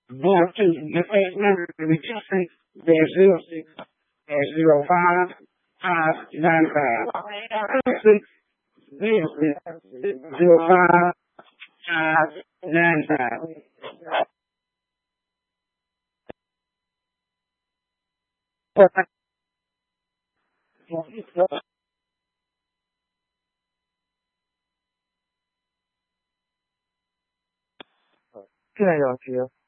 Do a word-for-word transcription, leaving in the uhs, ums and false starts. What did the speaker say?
Zero two, the first number to be testing, there's zero six, there's zero five, five nine five. Six, zero six, zero five, five nine five. Can I go to you?